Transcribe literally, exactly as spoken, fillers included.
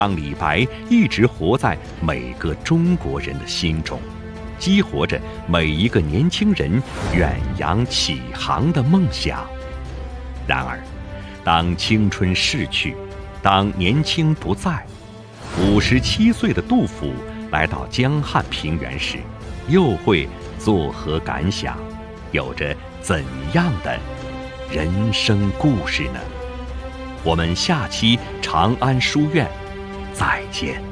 让李白一直活在每个中国人的心中，激活着每一个年轻人远洋起航的梦想。然而，当青春逝去，当年轻不在，五十七岁的杜甫来到江汉平原时，又会作何感想？有着怎样的人生故事呢？我们下期长安书院再见。